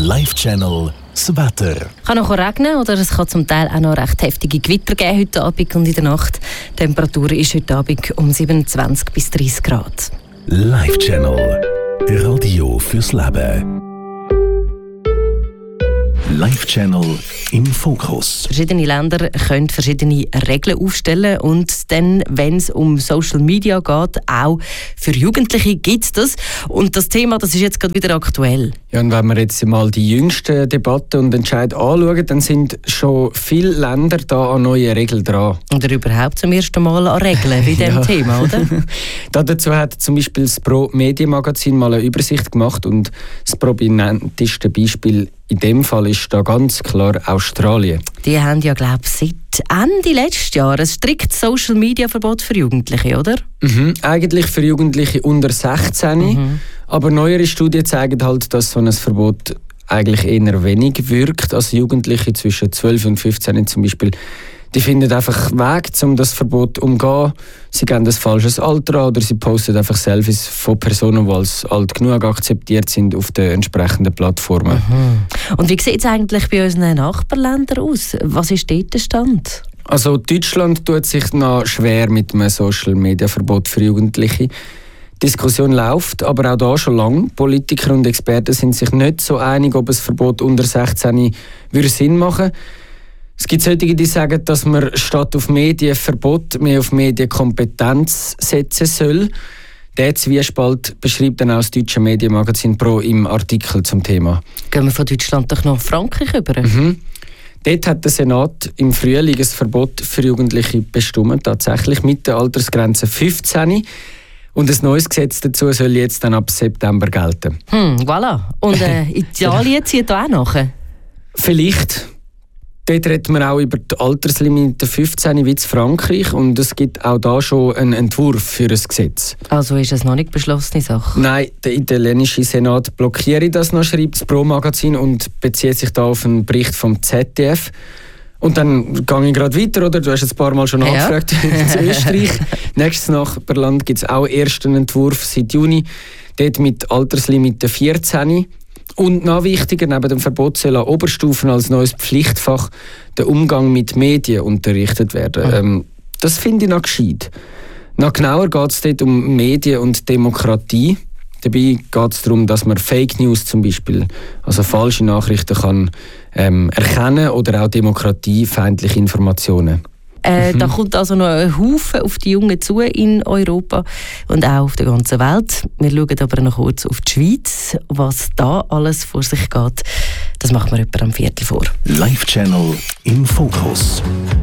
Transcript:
Live-Channel das Wetter. Es kann noch regnen oder es kann zum Teil auch noch recht heftige Gewitter geben heute Abend und in der Nacht. Die Temperatur ist heute Abend um 27 bis 30 Grad. Live-Channel. Radio fürs Leben. Live-Channel im Fokus. Verschiedene Länder können verschiedene Regeln aufstellen und dann, wenn es um Social Media geht, auch für Jugendliche gibt es das. Und das Thema, das ist jetzt gerade wieder aktuell. Ja, und wenn wir jetzt mal die jüngsten Debatten und Entscheidungen anschauen, dann sind schon viele Länder da an neuen Regeln dran. Oder überhaupt zum ersten Mal an Regeln bei diesem Thema, oder? Dazu hat zum Beispiel das Pro-Medienmagazin mal eine Übersicht gemacht und das prominenteste Beispiel in dem Fall ist da ganz klar Australien. Die haben ja, glaube ich, seit Ende letzten Jahres ein striktes Social-Media-Verbot für Jugendliche, oder? Eigentlich für Jugendliche unter 16. Aber neuere Studien zeigen halt, dass so ein Verbot eigentlich eher wenig wirkt. Also Jugendliche zwischen 12 und 15 zum Beispiel, die finden einfach Wege, um das Verbot zu umgehen. Sie geben ein falsches Alter an oder sie posten einfach Selfies von Personen, die als alt genug akzeptiert sind auf den entsprechenden Plattformen. Und wie sieht es eigentlich bei unseren Nachbarländern aus? Was ist dort der Stand? Also Deutschland tut sich noch schwer mit einem Social-Media-Verbot für Jugendliche. Die Diskussion läuft, aber auch da schon lange. Politiker und Experten sind sich nicht so einig, ob ein Verbot unter 16 würde Sinn machen. Es gibt solche, die sagen, dass man statt auf Medienverbot mehr auf Medienkompetenz setzen soll. Der Zwiespalt beschreibt dann auch das deutsche Medienmagazin Pro im Artikel zum Thema. Gehen wir von Deutschland doch nach Frankreich über? Dort hat der Senat im Frühling ein Verbot für Jugendliche bestimmt, tatsächlich mit der Altersgrenze 15. Und ein neues Gesetz dazu soll jetzt dann ab September gelten. Voilà. Und Italien zieht da auch nach? Vielleicht. Dort reden wir auch über die Alterslimite 15 wie in Frankreich und es gibt auch da schon einen Entwurf für ein Gesetz. Also ist das noch nicht beschlossene Sache? Nein, der italienische Senat blockiere das noch, schreibt das Pro-Magazin und bezieht sich da auf einen Bericht vom ZDF. Und dann gehe ich gerade weiter, oder? Du hast jetzt ein paar Mal schon angefragt. In Österreich. Nächstes Nachbarland gibt es auch erst einen Entwurf seit Juni. Dort mit Alterslimite 14. Und noch wichtiger, neben dem Verbot soll an Oberstufen als neues Pflichtfach der Umgang mit Medien unterrichtet werden. Das finde ich noch gescheit. Noch genauer geht es dort um Medien und Demokratie. Dabei geht es darum, dass man Fake News zum Beispiel, also falsche Nachrichten kann erkennen oder auch demokratiefeindliche Informationen. Da kommt also noch ein Haufen auf die Jungen zu in Europa und auch auf der ganzen Welt. Wir schauen aber noch kurz auf die Schweiz, was da alles vor sich geht. Das machen wir etwa am 4. vor. Live-Channel im Fokus.